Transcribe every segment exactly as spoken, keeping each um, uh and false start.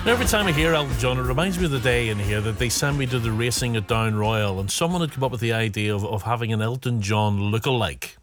Every time I hear Elton John, it reminds me of the day in here that they sent me to the racing at Down Royal, and someone had come up with the idea of, of having an Elton John lookalike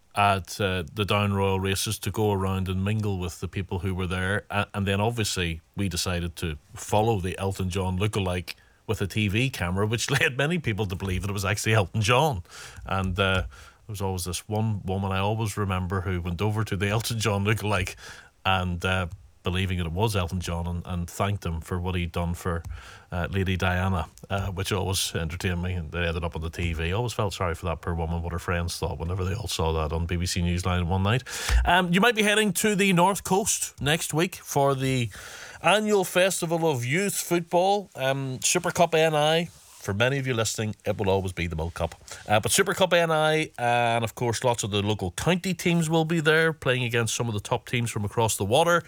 at uh, the Down Royal races to go around and mingle with the people who were there. And, and then obviously we decided to follow the Elton John lookalike with a T V camera, which led many people to believe that it was actually Elton John. And uh, there was always this one woman I always remember who went over to the Elton John lookalike and uh, believing that it was Elton John, and, and thanked him for what he'd done for uh, Lady Diana, uh, which always entertained me, and they ended up on the T V. I always felt sorry for that poor woman, what her friends thought whenever they all saw that on B B C Newsline one night. Um, you might be heading to the North Coast next week for the annual Festival of Youth Football, um, Super Cup N I. For many of you listening, it will always be the Milk Cup. Uh, but Super Cup N I, and of course lots of the local county teams will be there, playing against some of the top teams from across the water.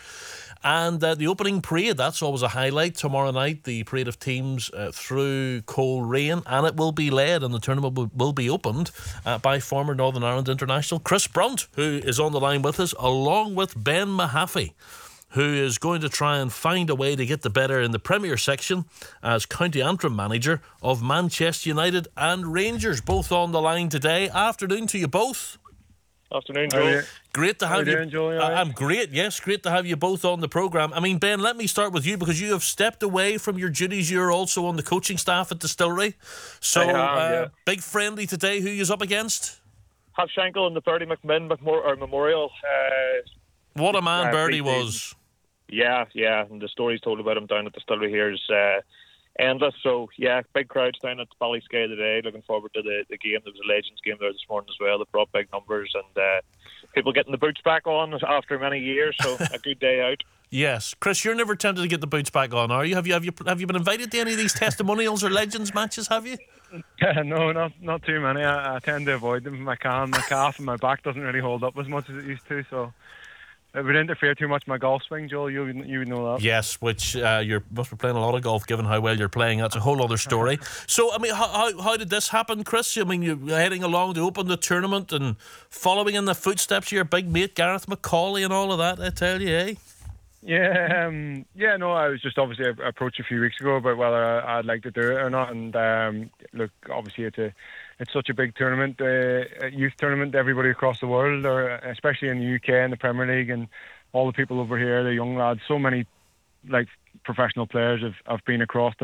And uh, the opening parade, that's always a highlight. Tomorrow night, the parade of teams uh, through Coleraine, and it will be led, and the tournament will, will be opened uh, by former Northern Ireland international Chris Brunt, who is on the line with us, along with Ben Mahaffey, who is going to try and find a way to get the better in the Premier section as County Antrim manager of Manchester United and Rangers. Both on the line today. Afternoon to you both. Afternoon, Joel. Great to have How you. doing, Joel? I- I'm great, yes, great to have you both on the programme. I mean, Ben, let me start with you, because you have stepped away from your duties. You're also on the coaching staff at Distillery. So, I am, uh, yeah. big friendly today. Who you's up against? Half Shankill and the Bertie McMinn McMor- or Memorial. Uh, What a man uh, Birdie pre-season. was. Yeah, yeah, and the stories told about him down at Distillery here is uh, endless. So, yeah, big crowds down at Ballysky today. Looking forward to the, the game. There was a Legends game there this morning as well that brought big numbers, and uh, people getting the boots back on after many years. So, a good day out. Yes, Chris, you're never tempted to get the boots back on, are you? Have you have you have you been invited to any of these testimonials or Legends matches? Have you? no, not not too many. I, I tend to avoid them. My calf, my calf, and my back doesn't really hold up as much as it used to. So it would interfere too much with my golf swing, Joel. You you would know that. Yes, which uh, you must be playing a lot of golf, given how well you're playing. That's a whole other story. So, I mean, how, how how did this happen, Chris? I mean, you're heading along to open the tournament and following in the footsteps of your big mate Gareth McCauley and all of that. I tell you, eh? Yeah, um, yeah. No, I was just obviously approached a few weeks ago about whether I'd like to do it or not. And um, look, obviously it's a it's such a big tournament, uh, a youth tournament. Everybody across the world, or especially in the U K and the Premier League, and all the people over here, the young lads. So many like professional players have, have been across the